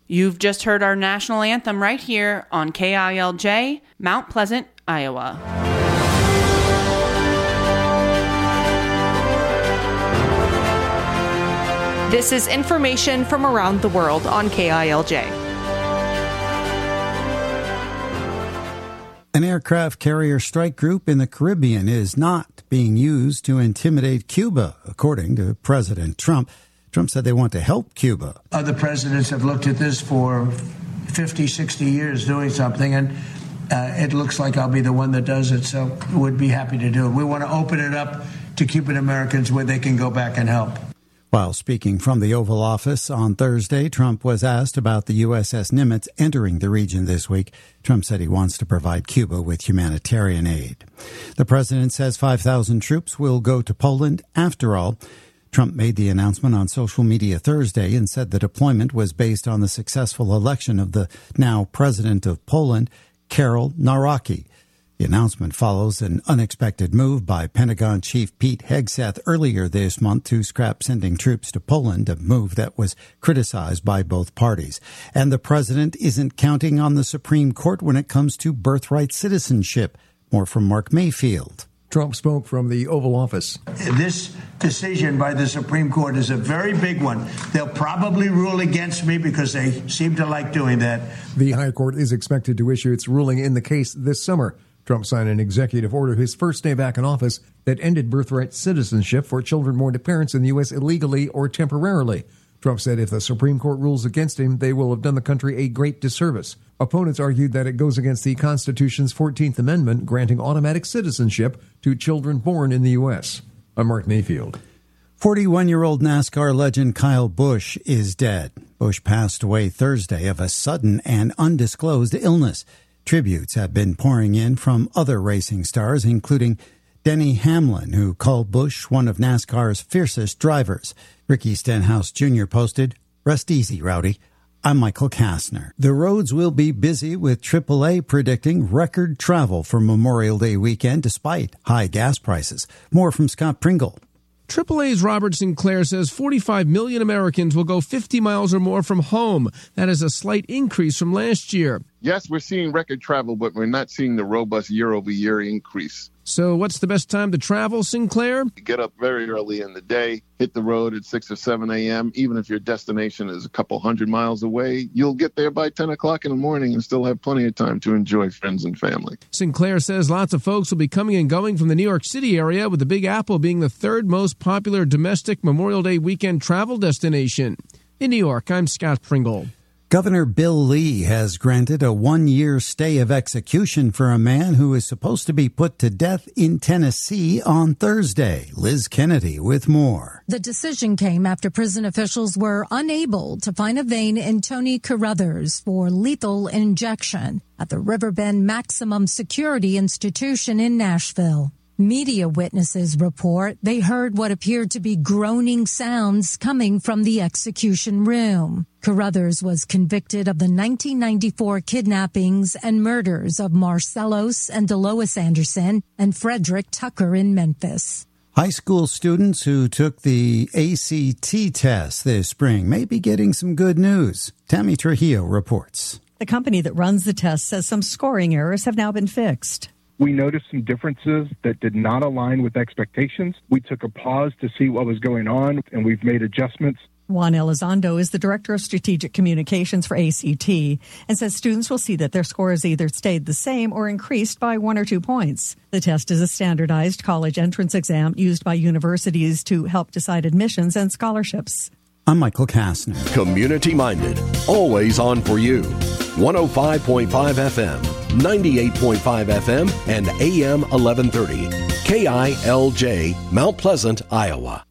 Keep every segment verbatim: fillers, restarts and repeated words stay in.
You've just heard our national anthem right here on K I L J, Mount Pleasant, Iowa. This is information from around the world on K I L J. An aircraft carrier strike group in the Caribbean is not being used to intimidate Cuba, according to President Trump. Trump said they want to help Cuba. Other presidents have looked at this for fifty, sixty years doing something, and uh, it looks like I'll be the one that does it, so would be happy to do it. We want to open it up to Cuban Americans where they can go back and help. While speaking from the Oval Office on Thursday, Trump was asked about the U S S Nimitz entering the region this week. Trump said he wants to provide Cuba with humanitarian aid. The president says five thousand troops will go to Poland after all. Trump made the announcement on social media Thursday and said the deployment was based on the successful election of the now president of Poland, Karol Nawrocki. The announcement follows an unexpected move by Pentagon Chief Pete Hegseth earlier this month to scrap sending troops to Poland, a move that was criticized by both parties. And the president isn't counting on the Supreme Court when it comes to birthright citizenship. More from Mark Mayfield. Trump spoke from the Oval Office. This decision by the Supreme Court is a very big one. They'll probably rule against me because they seem to like doing that. The High Court is expected to issue its ruling in the case this summer. Trump signed an executive order his first day back in office that ended birthright citizenship for children born to parents in the U S illegally or temporarily. Trump said if the Supreme Court rules against him, they will have done the country a great disservice. Opponents argued that it goes against the Constitution's fourteenth Amendment, granting automatic citizenship to children born in the U S. I'm Mark Mayfield. forty-one-year-old NASCAR legend Kyle Busch is dead. Busch passed away Thursday of a sudden and undisclosed illness. Tributes have been pouring in from other racing stars, including Denny Hamlin, who called Busch one of NASCAR's fiercest drivers. Ricky Stenhouse Junior posted, "Rest easy, Rowdy." I'm Michael Kastner. The roads will be busy, with triple A predicting record travel for Memorial Day weekend despite high gas prices. More from Scott Pringle. triple A's Robert Sinclair says forty-five million Americans will go fifty miles or more from home. That is a slight increase from last year. Yes, we're seeing record travel, but we're not seeing the robust year-over-year increase. So what's the best time to travel, Sinclair? Get up very early in the day, hit the road at six or seven a.m. Even if your destination is a couple hundred miles away, you'll get there by ten o'clock in the morning and still have plenty of time to enjoy friends and family. Sinclair says lots of folks will be coming and going from the New York City area, with the Big Apple being the third most popular domestic Memorial Day weekend travel destination. In New York, I'm Scott Pringle. Governor Bill Lee has granted a one-year stay of execution for a man who is supposed to be put to death in Tennessee on Thursday. Liz Kennedy with more. The decision came after prison officials were unable to find a vein in Tony Carruthers for lethal injection at the Riverbend Maximum Security Institution in Nashville. Media witnesses report they heard what appeared to be groaning sounds coming from the execution room. Carruthers was convicted of the nineteen ninety-four kidnappings and murders of Marcellos and Delois Anderson and Frederick Tucker in Memphis. High school students who took the A C T test this spring may be getting some good news. Tammy Trujillo reports. The company that runs the test says some scoring errors have now been fixed. We noticed some differences that did not align with expectations. We took a pause to see what was going on, and we've made adjustments. Juan Elizondo is the Director of Strategic Communications for A C T and says students will see that their scores either stayed the same or increased by one or two points. The test is a standardized college entrance exam used by universities to help decide admissions and scholarships. I'm Michael Kastner. Community-minded, always on for you. one oh five point five F M, ninety-eight point five F M, and A M eleven thirty. K I L J, Mount Pleasant, Iowa.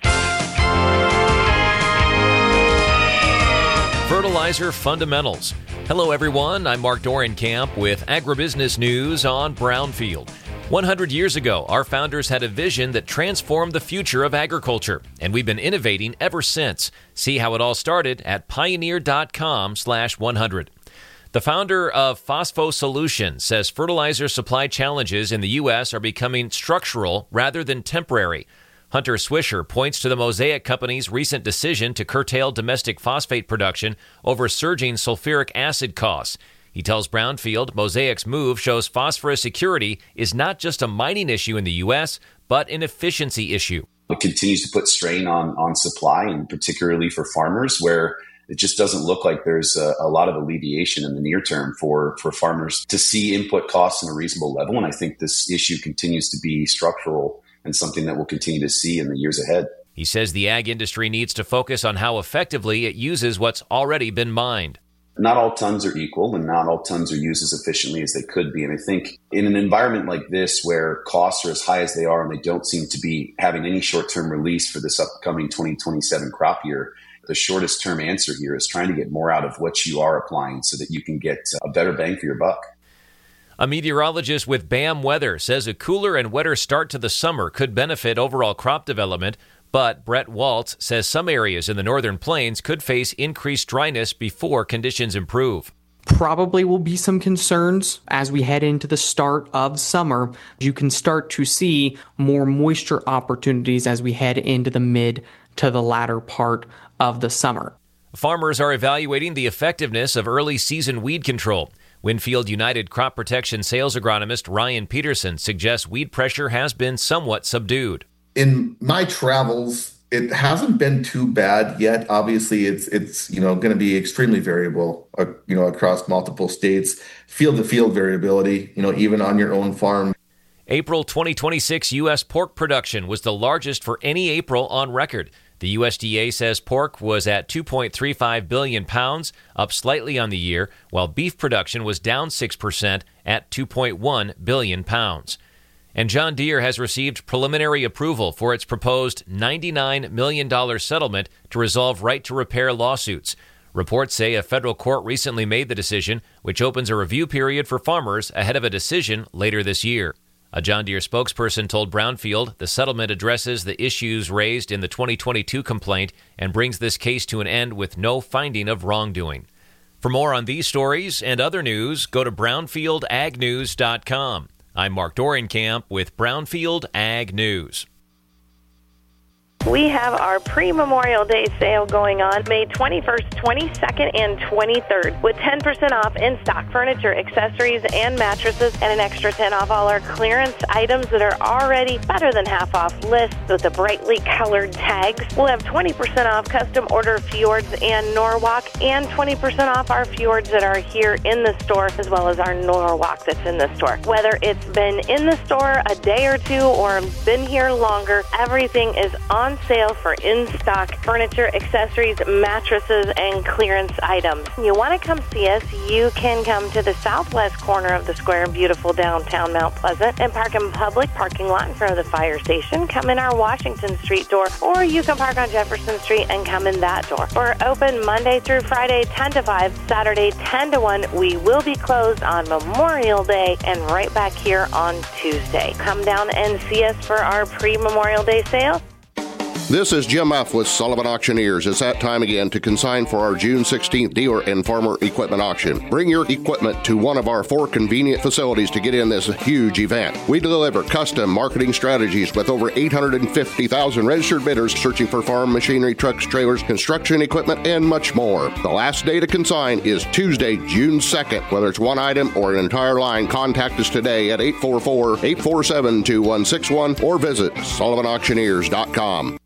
Fertilizer Fundamentals. Hello, everyone. I'm Mark Dorenkamp with Agribusiness News on Brownfield. one hundred years ago, our founders had a vision that transformed the future of agriculture, and we've been innovating ever since. See how it all started at pioneer.com slash 100. The founder of Phospho Solutions says fertilizer supply challenges in the U S are becoming structural rather than temporary. Hunter Swisher points to the Mosaic Company's recent decision to curtail domestic phosphate production over surging sulfuric acid costs. He tells Brownfield Mosaic's move shows phosphorus security is not just a mining issue in the U S, but an efficiency issue. It continues to put strain on, on supply, and particularly for farmers, where it just doesn't look like there's a, a lot of alleviation in the near term for, for farmers to see input costs in a reasonable level. And I think this issue continues to be structural and something that we'll continue to see in the years ahead. He says the ag industry needs to focus on how effectively it uses what's already been mined. Not all tons are equal, and not all tons are used as efficiently as they could be. And I think in an environment like this, where costs are as high as they are and they don't seem to be having any short-term release for this upcoming twenty twenty-seven crop year, the shortest term answer here is trying to get more out of what you are applying so that you can get a better bang for your buck. A meteorologist with B A M Weather says a cooler and wetter start to the summer could benefit overall crop development, but Brett Waltz says some areas in the northern plains could face increased dryness before conditions improve. Probably will be some concerns as we head into the start of summer. You can start to see more moisture opportunities as we head into the mid to the latter part of the summer. Farmers are evaluating the effectiveness of early season weed control. Winfield United crop protection sales agronomist Ryan Peterson suggests weed pressure has been somewhat subdued. In my travels, it hasn't been too bad yet. Obviously, it's it's you know going to be extremely variable, uh, you know, across multiple states, field to field variability, you know, even on your own farm. April twenty twenty-six U S pork production was the largest for any April on record. The U S D A says pork was at two point three five billion pounds, up slightly on the year, while beef production was down six percent at two point one billion pounds. And John Deere has received preliminary approval for its proposed ninety-nine million dollars settlement to resolve right-to-repair lawsuits. Reports say a federal court recently made the decision, which opens a review period for farmers ahead of a decision later this year. A John Deere spokesperson told Brownfield the settlement addresses the issues raised in the twenty twenty-two complaint and brings this case to an end with no finding of wrongdoing. For more on these stories and other news, go to brownfield ag news dot com. I'm Mark Dorenkamp with Brownfield Ag News. We have our pre-Memorial Day sale going on May twenty-first, twenty-second, and twenty-third with ten percent off in-stock furniture, accessories, and mattresses, and an extra ten off all our clearance items that are already better than half off lists with the brightly colored tags. We'll have twenty percent off custom order Fjords and Norwalk, and twenty percent off our Fjords that are here in the store, as well as our Norwalk that's in the store. Whether it's been in the store a day or two or been here longer, everything is on sale for in-stock furniture, accessories, mattresses, and clearance items. You want to come see us, you can come to the southwest corner of the square in beautiful downtown Mount Pleasant and park in public parking lot in front of the fire station. Come in our Washington Street door, or you can park on Jefferson Street and come in that door. We're open Monday through Friday, ten to five, Saturday, ten to one. We will be closed on Memorial Day and right back here on Tuesday. Come down and see us for our pre-Memorial Day sale. This is Jim F. with Sullivan Auctioneers. It's that time again to consign for our June sixteenth dealer and farmer equipment auction. Bring your equipment to one of our four convenient facilities to get in this huge event. We deliver custom marketing strategies with over eight hundred fifty thousand registered bidders searching for farm machinery, trucks, trailers, construction equipment, and much more. The last day to consign is Tuesday, June second. Whether it's one item or an entire line, contact us today at eight four four, eight four seven, two one six one or visit sullivan auctioneers dot com.